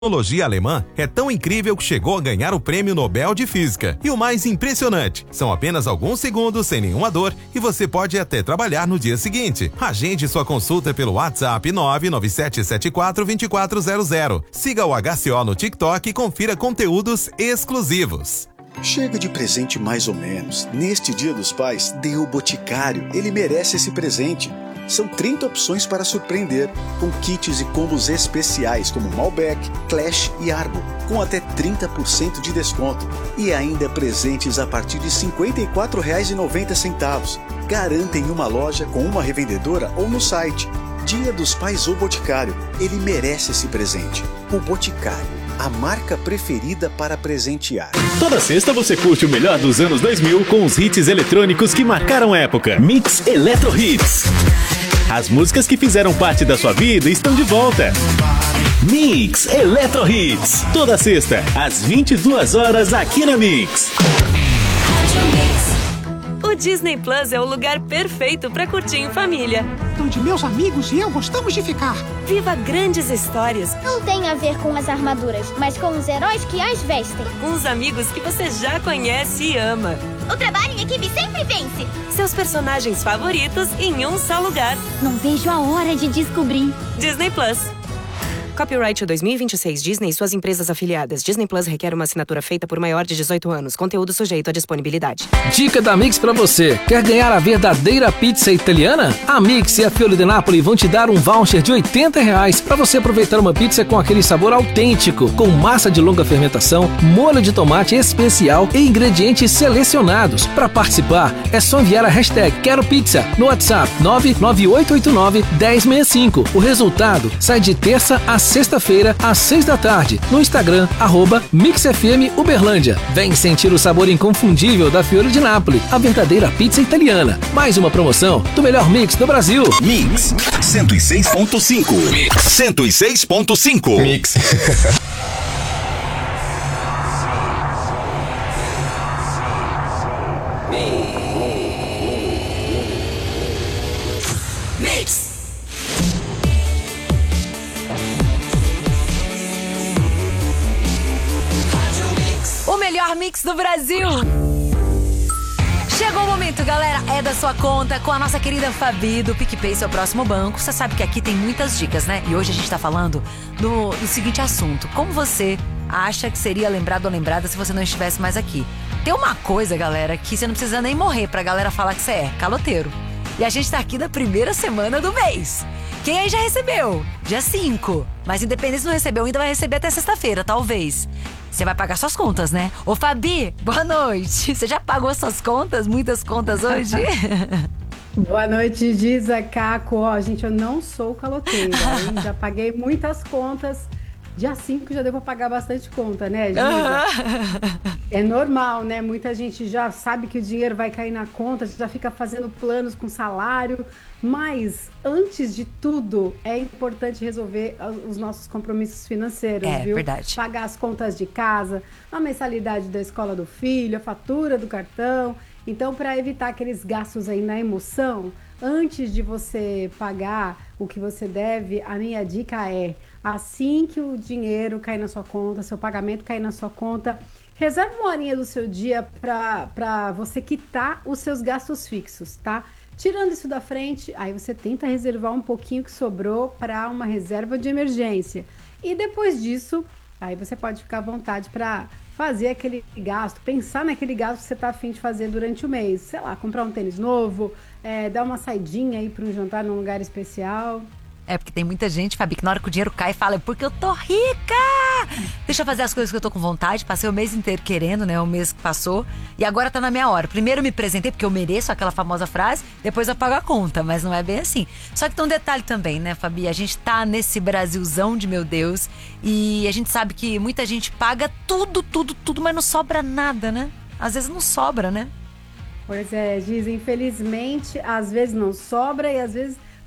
tecnologia alemã é tão incrível que chegou a ganhar o Prêmio Nobel de Física. E o mais impressionante, são apenas alguns segundos sem nenhuma dor e você pode até trabalhar no dia seguinte. Agende sua consulta pelo WhatsApp 997742400. Siga o HCO no TikTok e confira conteúdos exclusivos. Chega de presente mais ou menos. Neste Dia dos Pais, dê o Boticário. Ele merece esse presente. São 30 opções para surpreender, com kits e combos especiais como Malbec, Clash e Argo, com até 30% de desconto. E ainda presentes a partir de R$ 54,90. Garanta em uma loja com uma revendedora ou no site. Dia dos Pais ou Boticário. Ele merece esse presente. O Boticário, a marca preferida para presentear. Toda sexta você curte o melhor dos anos 2000 com os hits eletrônicos que marcaram época. Mix Eletro Hits. As músicas que fizeram parte da sua vida estão de volta. Mix Eletro Hits. Toda sexta, às 22 horas aqui na Mix. O Disney Plus é o lugar perfeito para curtir em família. Onde meus amigos e eu gostamos de ficar. Viva grandes histórias. Não tem a ver com as armaduras, mas com os heróis que as vestem. Com os amigos que você já conhece e ama. O trabalho em equipe sempre vence. Seus personagens favoritos em um só lugar. Não vejo a hora de descobrir. Disney Plus. Copyright 2026 Disney e suas empresas afiliadas. Disney Plus requer uma assinatura feita por maior de 18 anos. Conteúdo sujeito à disponibilidade. Dica da Mix pra você. Quer ganhar a verdadeira pizza italiana? A Mix e a Fiore de Napoli vão te dar um voucher de R$80 para você aproveitar uma pizza com aquele sabor autêntico, com massa de longa fermentação, molho de tomate especial e ingredientes selecionados. Para participar, é só enviar a hashtag Quero Pizza no WhatsApp 99889-1065. O resultado sai de terça a sexta-feira, às 6 da tarde, no Instagram, @MixFM Uberlândia. Vem sentir o sabor inconfundível da Fiore de Napoli, a verdadeira pizza italiana. Mais uma promoção do melhor mix do Brasil. Mix 106.5. Mix 106.5. Mix. O melhor mix do Brasil. Chegou o momento, galera. É da sua conta com a nossa querida Fabi do PicPay, seu próximo banco. Você sabe que aqui tem muitas dicas, né? E hoje a gente tá falando do seguinte assunto. Como você acha que seria lembrado ou lembrada se você não estivesse mais aqui? Tem uma coisa, galera, que você não precisa nem morrer pra galera falar que você é caloteiro. E a gente tá aqui na primeira semana do mês. Quem aí já recebeu? Dia 5. Mas independente se não recebeu, ainda vai receber até sexta-feira, talvez. Você vai pagar suas contas, né? Ô, Fabi, boa noite. Você já pagou suas contas? Muitas contas hoje? Boa noite, Giza, Caco. Ó, gente, eu não sou caloteira, hein? Já paguei muitas contas. Dia 5 já deu pra pagar bastante conta, né, Giza? É normal, né? Muita gente já sabe que o dinheiro vai cair na conta, já fica fazendo planos com salário. Mas, antes de tudo, é importante resolver os nossos compromissos financeiros, viu? É verdade. Pagar as contas de casa, a mensalidade da escola do filho, a fatura do cartão. Então, para evitar aqueles gastos aí na emoção, antes de você pagar o que você deve, a minha dica é, assim que o dinheiro cair na sua conta, seu pagamento cair na sua conta, reserve uma horinha do seu dia para você quitar os seus gastos fixos, tá? Tirando isso da frente, aí você tenta reservar um pouquinho que sobrou para uma reserva de emergência. E depois disso, aí você pode ficar à vontade para fazer aquele gasto, pensar naquele gasto que você está a fim de fazer durante o mês. Sei lá, comprar um tênis novo, dar uma saidinha aí para um jantar num lugar especial. É porque tem muita gente, Fabi, que na hora que o dinheiro cai, fala, porque eu tô rica! Deixa eu fazer as coisas que eu tô com vontade. Passei o mês inteiro querendo, né? O mês que passou. E agora tá na minha hora. Primeiro eu me presentei, porque eu mereço aquela famosa frase. Depois eu pago a conta, mas não é bem assim. Só que tem um detalhe também, né, Fabi? A gente tá nesse Brasilzão de meu Deus. E a gente sabe que muita gente paga tudo, mas não sobra nada, né? Às vezes não sobra, né? Pois é, Giz, infelizmente, às vezes não sobra e às vezes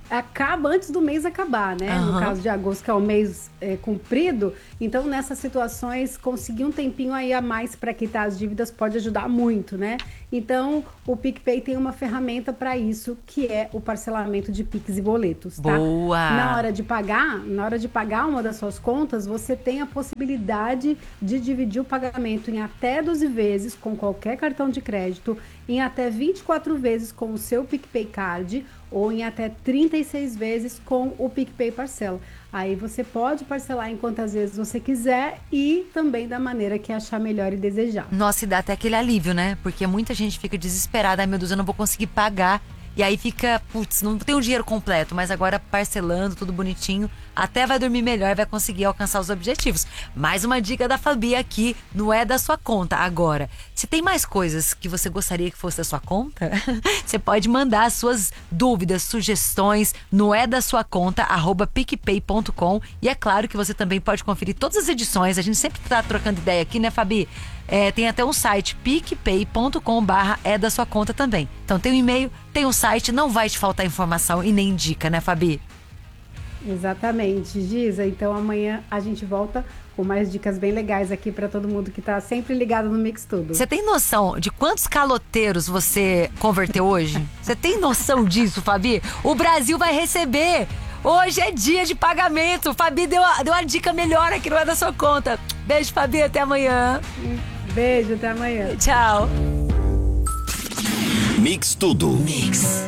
acaba antes do mês acabar, né? No caso de agosto, que é o mês cumprido. Então, nessas situações, conseguir um tempinho aí a mais para quitar as dívidas pode ajudar muito, né? Então, o PicPay tem uma ferramenta para isso, que é o parcelamento de Pix e boletos, tá? Boa! Na hora de pagar uma das suas contas, você tem a possibilidade de dividir o pagamento em até 12 vezes com qualquer cartão de crédito, em até 24 vezes com o seu PicPay Card ou em até 36 vezes com o PicPay Parcela. Aí você pode parcelar em quantas vezes você quiser e também da maneira que achar melhor e desejar. Nossa, e dá até aquele alívio, né? Porque muita gente fica desesperada. Ai, meu Deus, eu não vou conseguir pagar. E aí fica, putz, não tem o dinheiro completo, mas agora parcelando, tudo bonitinho, até vai dormir melhor e vai conseguir alcançar os objetivos. Mais uma dica da Fabi aqui, não é da sua conta. Agora, se tem mais coisas que você gostaria que fosse da sua conta, você pode mandar as suas dúvidas, sugestões no @picpay.com. E é claro que você também pode conferir todas as edições, a gente sempre tá trocando ideia aqui, né, Fabi? Tem até um site, picpay.com/é da sua conta também. Então tem um e-mail, tem um site, não vai te faltar informação e nem dica, né, Fabi? Exatamente, Giza. Então amanhã a gente volta com mais dicas bem legais aqui para todo mundo que tá sempre ligado no Mix Tudo. Você tem noção de quantos caloteiros você converteu hoje? Você tem noção disso, Fabi? O Brasil vai receber. Hoje é dia de pagamento. Fabi deu uma dica melhor aqui, não é da sua conta. Beijo, Fabi, até amanhã. Beijo, até amanhã. Tchau. Mix Tudo. Mix.